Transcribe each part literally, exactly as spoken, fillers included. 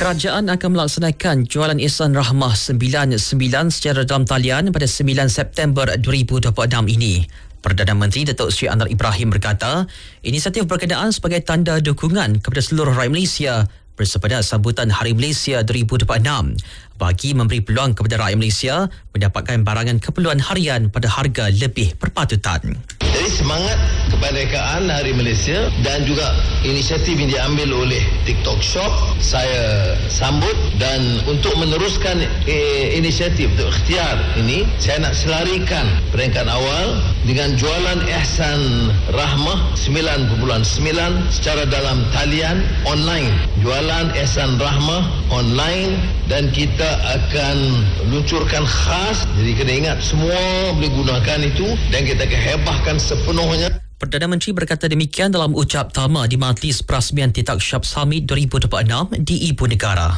Kerajaan akan melaksanakan jualan Ihsan Rahmah sembilan sembilan secara dalam talian pada sembilan September dua ribu dua puluh enam ini. Perdana Menteri Datuk Seri Anwar Ibrahim berkata, inisiatif berkenaan sebagai tanda dukungan kepada seluruh rakyat Malaysia bersempena sambutan Hari Malaysia dua ribu dua puluh enam bagi memberi peluang kepada rakyat Malaysia mendapatkan barangan keperluan harian pada harga lebih berpatutan. Jadi semangat kemerdekaan Hari Malaysia dan juga inisiatif yang diambil oleh TikTok Shop saya sambut, dan untuk meneruskan eh, inisiatif untuk ikhtiar ini saya nak selarikan peringkat awal dengan jualan Ihsan Rahmah sembilan perpuluhan sembilan secara dalam talian online. Jualan Ihsan Rahmah online dan kita akan luncurkan khas, jadi kena ingat semua boleh gunakan itu dan kita akan hebahkan sepenuhnya. Perdana Menteri berkata demikian dalam ucap tama di Majlis Perasmian TikTok Shop Summit dua ribu dua puluh enam di Ibu Negara.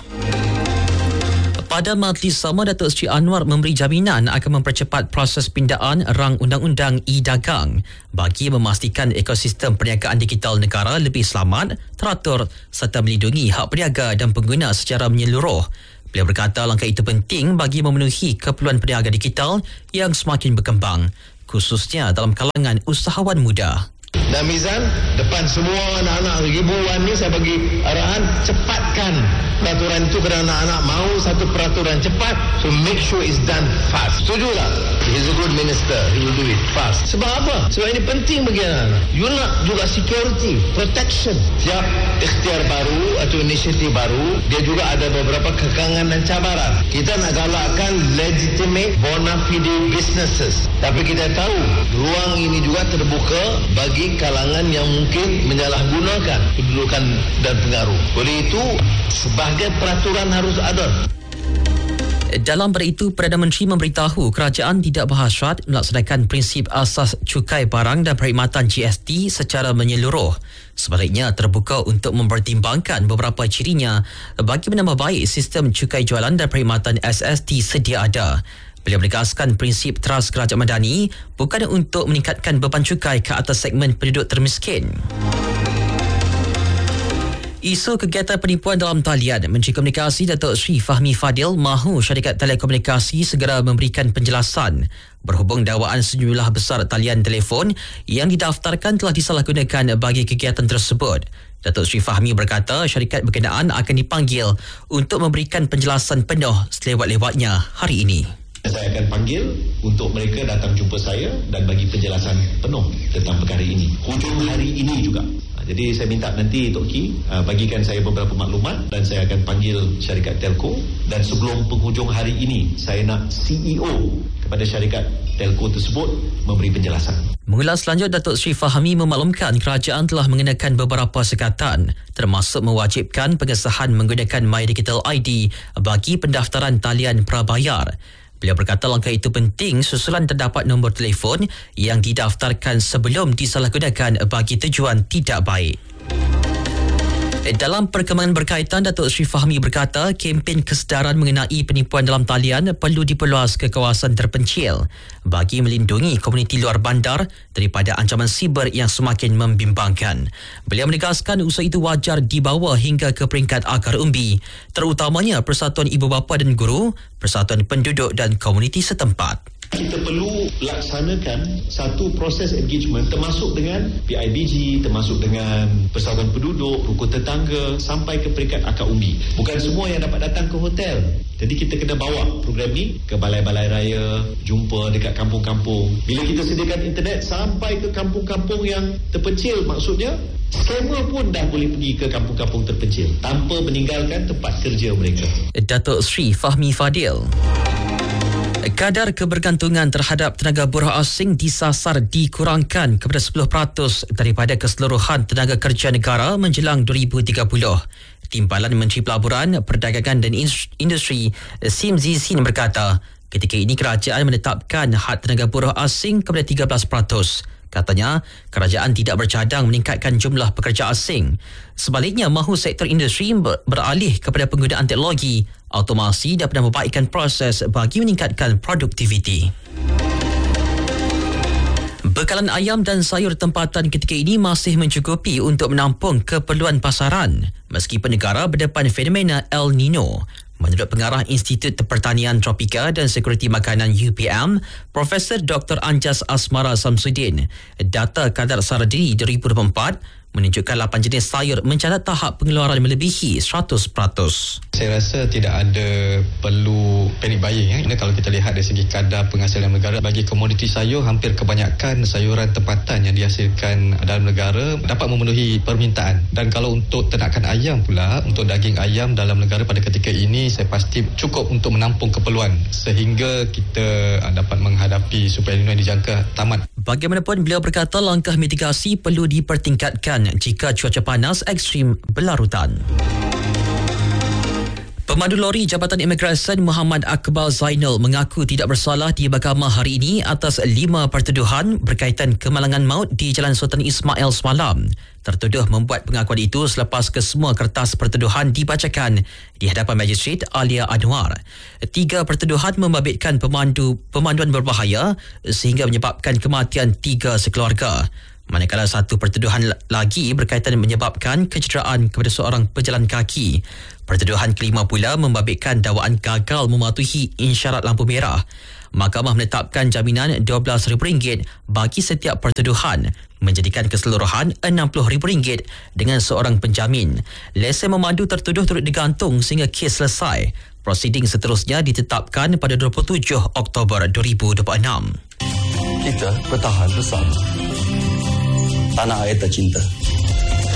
Pada majlis sama, Datuk Seri Anwar memberi jaminan akan mempercepat proses pindaan rang undang-undang e-dagang bagi memastikan ekosistem perniagaan digital negara lebih selamat, teratur serta melindungi hak peniaga dan pengguna secara menyeluruh. Beliau berkata langkah itu penting bagi memenuhi keperluan peniaga digital yang semakin berkembang, khususnya dalam kalangan usahawan muda. Dan Mizan, depan semua anak-anak ribuan ni saya bagi arahan cepatkan peraturan itu kerana anak-anak mahu satu peraturan cepat, so make sure it's done fast. Setuju tak? He's a good minister, he will do it fast. Sebab apa? Sebab ini penting bagi anak-anak. You nak juga security, protection. Tiap ikhtiar baru atau inisiatif baru, dia juga ada beberapa kekangan dan cabaran. Kita nak galakkan legitimate bona fide businesses, tapi kita tahu ruang ini juga terbuka bagi kalangan yang mungkin menyalahgunakan kedudukan dan pengaruh. Oleh itu, sebagai peraturan harus ada. Dalam pada itu, Perdana Menteri memberitahu kerajaan tidak berhasrat melaksanakan prinsip asas cukai barang dan perkhidmatan G S T secara menyeluruh. Sebaliknya, terbuka untuk mempertimbangkan beberapa cirinya bagi menambah baik sistem cukai jualan dan perkhidmatan S S T sedia ada. Beliau menegaskan prinsip teras kerajaan madani bukan untuk meningkatkan beban cukai ke atas segmen penduduk termiskin. Isu kegiatan penipuan dalam talian, Menteri Komunikasi Datuk Seri Fahmi Fadil mahu syarikat telekomunikasi segera memberikan penjelasan berhubung dakwaan sejumlah besar talian telefon yang didaftarkan telah disalahgunakan bagi kegiatan tersebut. Datuk Seri Fahmi berkata syarikat berkenaan akan dipanggil untuk memberikan penjelasan penuh selewat-lewatnya hari ini. Saya akan panggil untuk mereka datang jumpa saya dan bagi penjelasan penuh tentang perkara ini. Hujung hari ini juga. Jadi saya minta nanti Tok Ki uh, bagikan saya beberapa maklumat dan saya akan panggil syarikat telco, dan sebelum penghujung hari ini saya nak C E O kepada syarikat telco tersebut memberi penjelasan. Mengulas selanjut, Datuk Seri Fahmi memaklumkan kerajaan telah mengenakan beberapa sekatan termasuk mewajibkan pengesahan menggunakan My Digital I D bagi pendaftaran talian prabayar. Beliau berkata langkah itu penting susulan terdapat nombor telefon yang didaftarkan sebelum disalahgunakan bagi tujuan tidak baik. Dalam perkembangan berkaitan, Datuk Seri Fahmi berkata kempen kesedaran mengenai penipuan dalam talian perlu diperluas ke kawasan terpencil bagi melindungi komuniti luar bandar daripada ancaman siber yang semakin membimbangkan. Beliau menegaskan usaha itu wajar dibawa hingga ke peringkat akar umbi, terutamanya Persatuan Ibu Bapa dan Guru, Persatuan Penduduk dan komuniti setempat. Kita perlu laksanakan satu proses engagement termasuk dengan P I B G, termasuk dengan Persatuan Penduduk, rukun tetangga sampai ke peringkat akar umbi. Bukan semua yang dapat datang ke hotel. Jadi kita kena bawa program ni ke balai-balai raya, jumpa dekat kampung-kampung. Bila kita sediakan internet sampai ke kampung-kampung yang terpencil, maksudnya skamer pun dah boleh pergi ke kampung-kampung terpencil tanpa meninggalkan tempat kerja mereka. Datuk Seri Fahmi Fadil. Kadar kebergantungan terhadap tenaga buruh asing disasar dikurangkan kepada sepuluh peratus daripada keseluruhan tenaga kerja negara menjelang dua ribu tiga puluh. Timbalan Menteri Pelaburan, Perdagangan dan Industri Sim Zizin berkata, ketika ini kerajaan menetapkan had tenaga buruh asing kepada tiga belas peratus. Katanya, kerajaan tidak bercadang meningkatkan jumlah pekerja asing. Sebaliknya, mahu sektor industri beralih kepada penggunaan teknologi, automasi dan membaikkan proses bagi meningkatkan produktiviti. Bekalan ayam dan sayur tempatan ketika ini masih mencukupi untuk menampung keperluan pasaran meskipun negara berdepan fenomena El Nino. Menurut pengarah Institut Pertanian Tropika dan Sekuriti Makanan U P M, Profesor Doktor Anjas Asmara Samsudin, data kadar sardi dua ribu dua puluh empat menunjukkan lapan jenis sayur mencatat tahap pengeluaran melebihi seratus peratus. Saya rasa tidak ada perlu panik buying. Ya. Kalau kita lihat dari segi kadar penghasilan negara, bagi komoditi sayur, hampir kebanyakan sayuran tempatan yang dihasilkan dalam negara dapat memenuhi permintaan. Dan kalau untuk ternakan ayam pula, untuk daging ayam dalam negara pada ketika ini, saya pasti cukup untuk menampung keperluan sehingga kita dapat menghadapi supaya El Nino dijangka tamat. Bagaimanapun, beliau berkata langkah mitigasi perlu dipertingkatkan jika cuaca panas ekstrim berlarutan. Pemandu lori Jabatan Imigresen Muhammad Akbar Zainal mengaku tidak bersalah di mahkamah hari ini atas lima pertuduhan berkaitan kemalangan maut di Jalan Sultan Ismail semalam. Tertuduh membuat pengakuan itu selepas kesemua kertas pertuduhan dibacakan di hadapan Magistrate Alia Anwar. Tiga pertuduhan membabitkan pemandu pemanduan berbahaya sehingga menyebabkan kematian tiga sekeluarga. Manakala satu pertuduhan lagi berkaitan menyebabkan kecederaan kepada seorang pejalan kaki. Pertuduhan kelima pula membabitkan dakwaan gagal mematuhi insyarat lampu merah. Mahkamah menetapkan jaminan dua belas ribu ringgit bagi setiap pertuduhan, menjadikan keseluruhan enam puluh ribu ringgit dengan seorang penjamin. Lesen memandu tertuduh turut digantung sehingga kes selesai. Prosiding seterusnya ditetapkan pada dua puluh tujuh Oktober dua ribu dua puluh enam. Kita bertahan bersama. Tanah air tercinta.